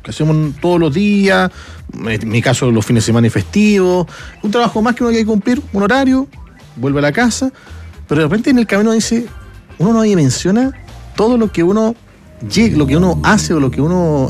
que hacemos todos los días, en mi caso los fines de semana y festivos, un trabajo más que uno hay que cumplir, un horario, vuelve a la casa, pero de repente en el camino uno no dimensiona todo lo que uno hace o lo que uno,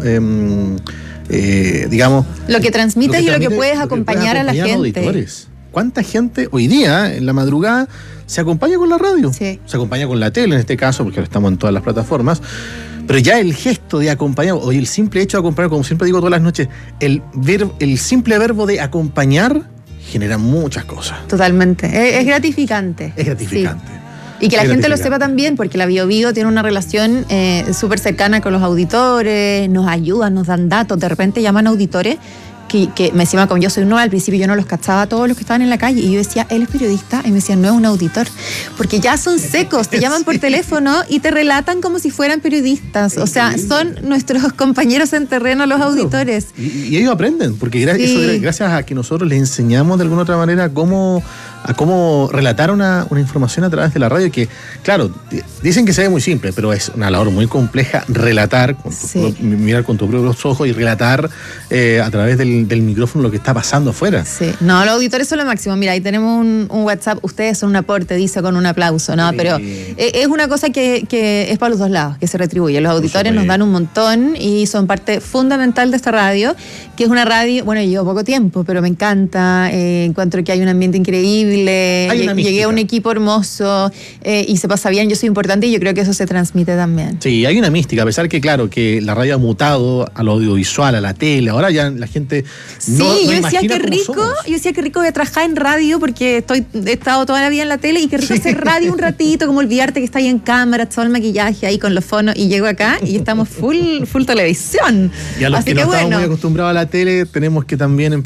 digamos... Lo que transmites y lo que puedes acompañar a la gente. Auditores. ¿Cuánta gente hoy día, en la madrugada, se acompaña con la radio? Sí. Se acompaña con la tele en este caso, porque ahora estamos en todas las plataformas. Pero ya el gesto de acompañar, o el simple hecho de acompañar, como siempre digo todas las noches, el simple verbo de acompañar genera muchas cosas. Totalmente. Es gratificante. Es gratificante. Sí. Y que la gente lo sepa también, porque la BioBio tiene una relación súper cercana con los auditores, nos ayudan, nos dan datos, de repente llaman auditores que me decían, como yo soy nueva, al principio yo no los cachaba a todos los que estaban en la calle, y yo decía, él es periodista, y me decían, no, es un auditor, porque ya son secos, te llaman por teléfono y te relatan como si fueran periodistas, o sea, son nuestros compañeros en terreno los auditores. Y ellos aprenden, porque gracias a que nosotros les enseñamos de alguna otra manera a cómo relatar una información a través de la radio, que claro, dicen que se ve muy simple, pero es una labor muy compleja relatar, mirar con tus propios ojos y relatar a través del micrófono lo que está pasando afuera. Sí, no, los auditores son lo máximo. Mira, ahí tenemos un WhatsApp, ustedes son un aporte, dice con un aplauso, ¿no? Pero es una cosa que es para los dos lados, que se retribuye. Los auditores nos dan un montón y son parte fundamental de esta radio, que es una radio, bueno, llevo poco tiempo, pero me encanta, encuentro que hay un ambiente increíble, llegué a un equipo hermoso y se pasa bien, yo soy importante y yo creo que eso se transmite también. Sí, hay una mística, a pesar que claro, que la radio ha mutado al audiovisual, a la tele, ahora ya la gente yo decía que rico de trabajar en radio, porque he estado toda la vida en la tele, y que rico hacer radio un ratito, como olvidarte que está ahí en cámara, todo el maquillaje ahí con los fonos, y llego acá y estamos full televisión. Y a los que no estamos muy acostumbrados a la tele, tuvimos que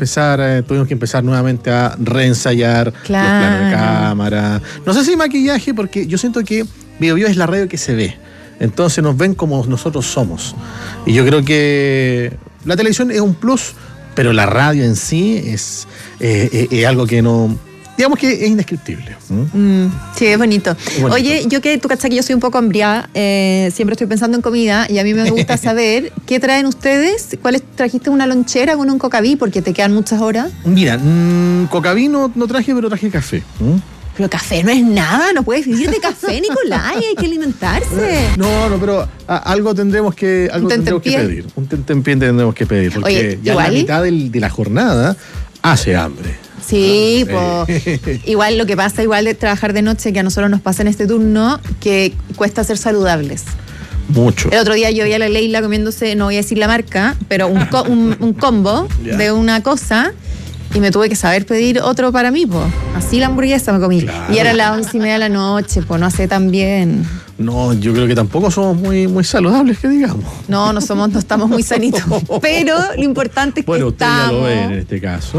empezar nuevamente a reensayar los planos de cámara. No sé si maquillaje, porque yo siento que BioBio es la radio que se ve. Entonces nos ven como nosotros somos. Y yo creo que la televisión es un plus, pero la radio en sí es algo que no... Digamos que es indescriptible. Sí, es bonito. Oye, tú cachai que yo soy un poco hambriada, siempre estoy pensando en comida, y a mí me gusta saber qué traen ustedes. ¿Trajiste una lonchera con un cocaví? Porque te quedan muchas horas. Mira, cocaví no traje, pero traje café. Pero café no es nada, no puedes vivir de café, Nicolás, hay que alimentarse. No, pero algo tendremos que pedir. Un tentempié tendremos que pedir, porque oye, ya la mitad de la jornada hace hambre. Sí, igual lo que pasa, igual de trabajar de noche, que a nosotros nos pasa en este turno, que cuesta ser saludables. Mucho. El otro día yo vi a la Leila comiéndose, no voy a decir la marca, pero un combo de una cosa, y me tuve que saber pedir otro para mí, así la hamburguesa me comí. Claro. Y era las 11:30 de la noche, no hace tan bien. No, yo creo que tampoco somos muy saludables, que digamos. No estamos muy sanitos. Pero lo importante es que usted ya lo ve en este caso.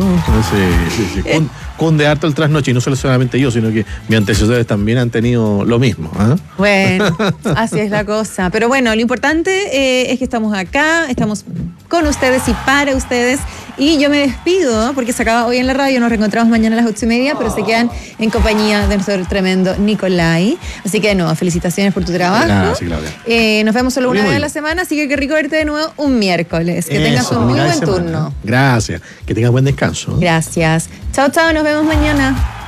Sí. Conde harto el trasnoche, y no solamente yo, sino que mis antecesores también han tenido lo mismo. Bueno, así es la cosa. Pero bueno, lo importante es que estamos acá, estamos con ustedes y para ustedes. Y yo me despido, porque se acaba hoy en la radio, nos reencontramos mañana a las 8:30, pero se quedan en compañía de nuestro tremendo Nicolai. Así que de nuevo, felicitaciones por tu trabajo. Gracias, Claudia. Nos vemos solo una vez a la semana, así que qué rico verte de nuevo un miércoles. Que tengas un muy buen turno. Gracias, que tengas buen descanso. Gracias. Chao, nos vemos mañana.